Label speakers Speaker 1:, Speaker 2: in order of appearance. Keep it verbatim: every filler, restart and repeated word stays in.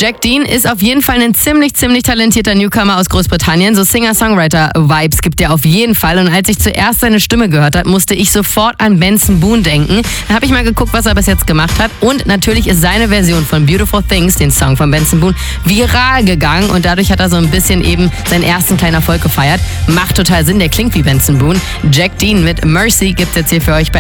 Speaker 1: Jack Dean ist auf jeden Fall ein ziemlich, ziemlich talentierter Newcomer aus Großbritannien. So Singer-Songwriter-Vibes gibt er auf jeden Fall. Und als ich zuerst seine Stimme gehört habe, musste ich sofort an Benson Boone denken. Dann habe ich mal geguckt, was er bis jetzt gemacht hat. Und natürlich ist seine Version von Beautiful Things, den Song von Benson Boone, viral gegangen. Und dadurch hat er so ein bisschen eben seinen ersten kleinen Erfolg gefeiert. Macht total Sinn, der klingt wie Benson Boone. Jack Dean mit Mercy gibt's jetzt hier für euch bei